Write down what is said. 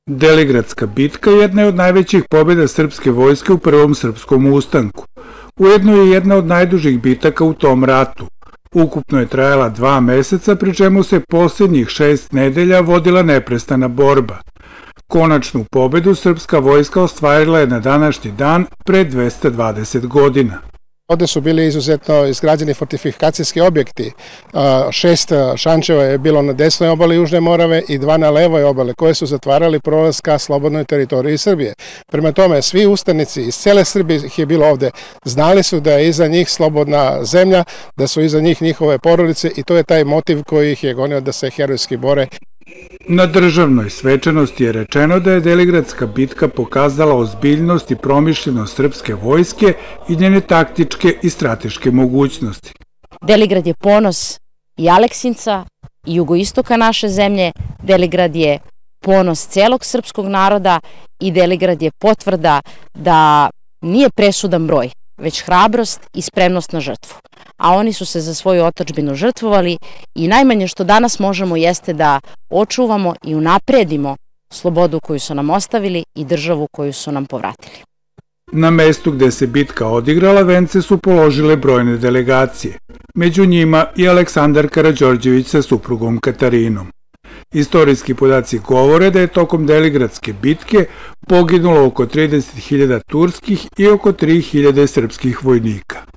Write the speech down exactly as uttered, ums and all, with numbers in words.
Deligradska bitka jedna je od najvećih pobjeda srpske vojske u Prvom srpskom ustanku. Ujedno je jedna od najdužih bitaka u tom ratu. Ukupno je trajala dva meseca, pri čemu se posljednjih šest nedelja vodila neprestana borba. Konačnu pobedu srpska vojska ostvarila je na današnji dan pre dvesta dvadeset godina. Ovde su bili izuzetno izgrađeni fortifikacijski objekti. Šest šančeva je bilo na desnoj obali Južne Morave i dva na levoj obale, koje su zatvarali prolaz ka slobodnoj teritoriji Srbije. Prema tome, svi ustanici iz cele Srbije ih je bilo ovde. Znali su da je iza njih slobodna zemlja, da su iza njih njihove porodice i to je taj motiv koji ih je gonio da se herojski bore. Na državnoj svečanosti je rečeno da je Deligradska bitka pokazala ozbiljnost i promišljenost srpske vojske i njene taktičke i strateške mogućnosti. Deligrad je ponos i Aleksinca i jugoistoka naše zemlje, Deligrad je ponos celog srpskog naroda i Deligrad je potvrda da nije presudan broj, već hrabrost i spremnost na žrtvu. A oni su se za svoju otadžbinu žrtvovali i najmanje što danas možemo jeste da očuvamo i unapredimo slobodu koju su nam ostavili i državu koju su nam povratili. Na mestu gde se bitka odigrala vence su položile brojne delegacije, među njima i Aleksandar Karađorđević sa suprugom Katarinom. Istorijski podaci govore da je tokom Deligradske bitke poginulo oko trideset hiljada turskih i oko tri hiljade srpskih vojnika.